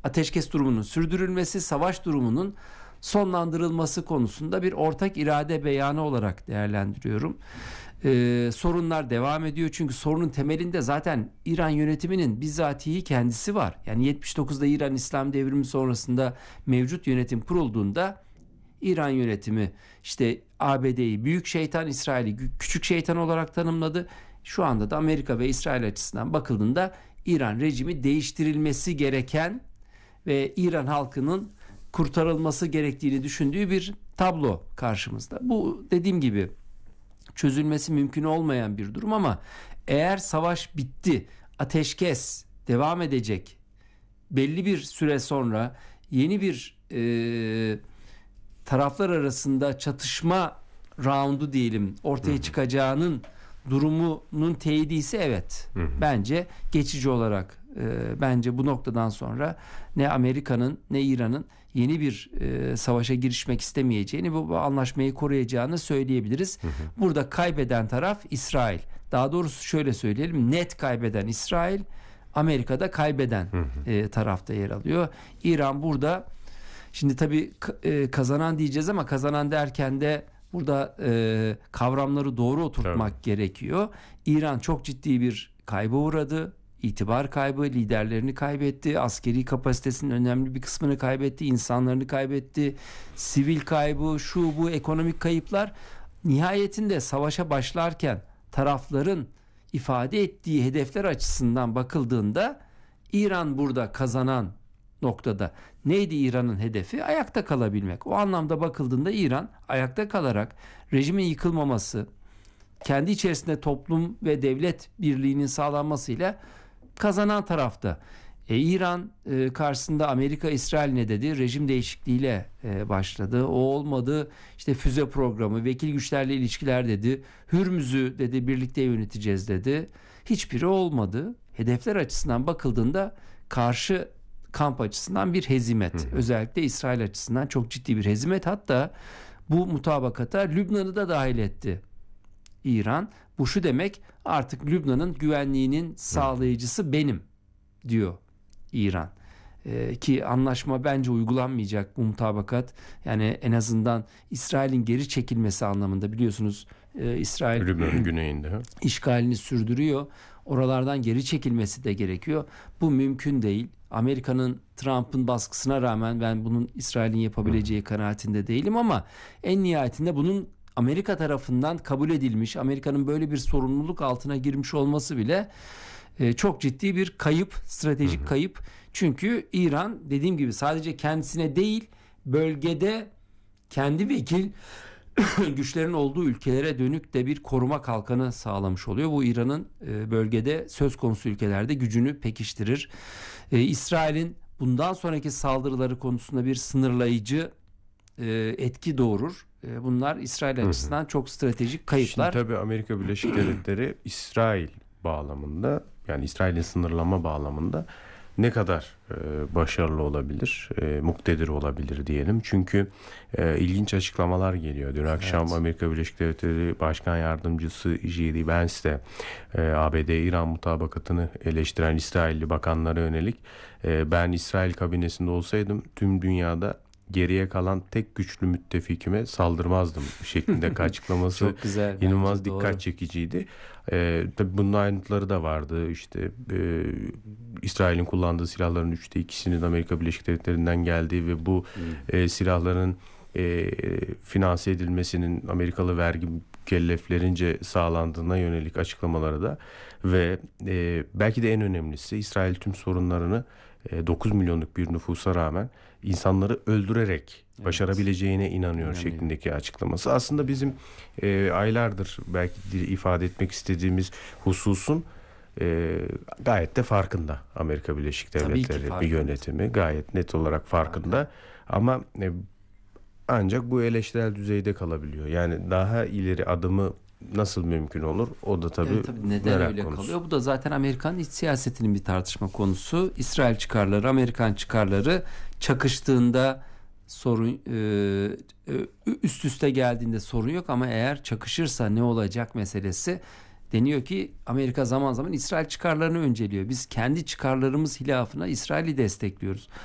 ateşkes durumunun sürdürülmesi, savaş durumunun sonlandırılması konusunda bir ortak irade beyanı olarak değerlendiriyorum. Sorunlar devam ediyor çünkü sorunun temelinde zaten İran yönetiminin bizatihi kendisi var. Yani 79'da İran İslam Devrimi sonrasında mevcut yönetim kurulduğunda İran yönetimi işte ABD'yi büyük şeytan, İsrail'i küçük şeytan olarak tanımladı. Şu anda da Amerika ve İsrail açısından bakıldığında İran rejimi değiştirilmesi gereken ve İran halkının kurtarılması gerektiğini düşündüğü bir tablo karşımızda. Bu dediğim gibi çözülmesi mümkün olmayan bir durum ama eğer savaş bitti, ateşkes devam edecek, belli bir süre sonra yeni bir taraflar arasında çatışma roundu diyelim ortaya çıkacağının durumunun teyidi ise evet. Bence geçici olarak bence bu noktadan sonra ne Amerika'nın ne İran'ın yeni bir savaşa girişmek istemeyeceğini, bu anlaşmayı koruyacağını söyleyebiliriz. Burada kaybeden taraf İsrail. Daha doğrusu şöyle söyleyelim, net kaybeden İsrail, Amerika'da kaybeden tarafta yer alıyor. İran burada şimdi tabii kazanan diyeceğiz ama kazanan derken de burada kavramları doğru oturtmak gerekiyor. İran çok ciddi bir kayba uğradı. İtibar kaybı, liderlerini kaybetti, askeri kapasitesinin önemli bir kısmını kaybetti, insanlarını kaybetti, sivil kaybı, şu bu ekonomik kayıplar. Nihayetinde savaşa başlarken tarafların ifade ettiği hedefler açısından bakıldığında İran burada kazanan noktada. Neydi İran'ın hedefi? Ayakta kalabilmek. O anlamda bakıldığında İran ayakta kalarak rejimin yıkılmaması, kendi içerisinde toplum ve devlet birliğinin sağlanmasıyla kazanan tarafta. İran karşısında Amerika, İsrail ne dedi? Rejim değişikliğiyle başladı. O olmadı. İşte füze programı, vekil güçlerle ilişkiler dedi. Hürmüz'ü dedi birlikte yöneteceğiz dedi. Hiçbiri olmadı. Hedefler açısından bakıldığında karşı kamp açısından bir hezimet. Özellikle İsrail açısından çok ciddi bir hezimet. Hatta bu mutabakata Lübnan'ı da dahil etti İran. Bu şu demek, artık Lübnan'ın güvenliğinin sağlayıcısı benim diyor İran. Ki anlaşma bence uygulanmayacak bu mutabakat. Yani en azından İsrail'in geri çekilmesi anlamında, biliyorsunuz İsrail Lübnan'ın güneyinde işgalini sürdürüyor. Oralardan geri çekilmesi de gerekiyor. Bu mümkün değil. Amerika'nın, Trump'ın baskısına rağmen ben bunun İsrail'in yapabileceği kanaatinde değilim ama en nihayetinde bunun Amerika tarafından kabul edilmiş, Amerika'nın böyle bir sorumluluk altına girmiş olması bile çok ciddi bir kayıp, stratejik kayıp. Çünkü İran dediğim gibi sadece kendisine değil, bölgede kendi vekil güçlerin olduğu ülkelere dönük de bir koruma kalkanı sağlamış oluyor. Bu İran'ın bölgede söz konusu ülkelerde gücünü pekiştirir. İsrail'in bundan sonraki saldırıları konusunda bir sınırlayıcı etki doğurur. Bunlar İsrail açısından çok stratejik kayıplar. Şimdi tabii Amerika Birleşik Devletleri İsrail bağlamında, yani İsrail'in sınırlama bağlamında ne kadar başarılı olabilir, muktedir olabilir diyelim. Çünkü ilginç açıklamalar geliyor. Dün akşam Amerika Birleşik Devletleri Başkan Yardımcısı J.D. Vance de ABD-İran mutabakatını eleştiren İsrailli bakanlara yönelik ben İsrail kabinesinde olsaydım tüm dünyada geriye kalan tek güçlü müttefikime saldırmazdım şeklindeki açıklaması çok güzel, inanılmaz doğru. dikkat çekiciydi. Tabii bunun ayrıntıları da vardı. İşte İsrail'in kullandığı silahların 2/3'ünün Amerika Birleşik Devletleri'nden geldiği ve bu silahların finanse edilmesinin Amerikalı vergi mükelleflerince sağlandığına yönelik açıklamaları da ve belki de en önemlisi İsrail tüm sorunlarını 9 milyonluk bir nüfusa rağmen insanları öldürerek başarabileceğine inanıyor şeklindeki açıklaması. Aslında bizim aylardır belki ifade etmek istediğimiz hususun gayet de farkında Amerika Birleşik Devletleri bir yönetimi gayet net olarak farkında. Ama ancak bu eleştirel düzeyde kalabiliyor. Yani daha ileri adımı nasıl mümkün olur? O da tabii neden öyle kalıyor? Bu da zaten Amerikan iç siyasetinin bir tartışma konusu. İsrail çıkarları, Amerikan çıkarları çakıştığında sorun, üst üste geldiğinde sorun yok ama eğer çakışırsa ne olacak meselesi. Deniyor ki Amerika zaman zaman İsrail çıkarlarını önceliyor. Biz kendi çıkarlarımız hilafına İsrail'i destekliyoruz.